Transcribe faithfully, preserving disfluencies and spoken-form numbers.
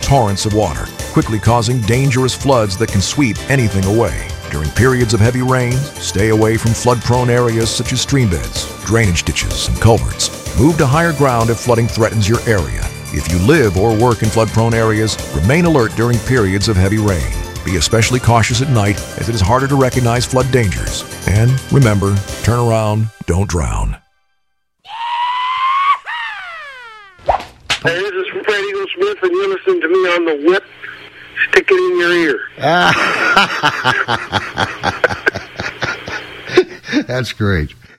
torrents of water, quickly causing dangerous floods that can sweep anything away. During periods of heavy rains, stay away from flood-prone areas such as streambeds, drainage ditches, and culverts. Move to higher ground if flooding threatens your area. If you live or work in flood-prone areas, remain alert during periods of heavy rain. Be especially cautious at night, as it is harder to recognize flood dangers. And remember, turn around, don't drown. Hey, this is Fred Eagle Smith, and you're listening to me on the whip. Stick it in your ear. That's great.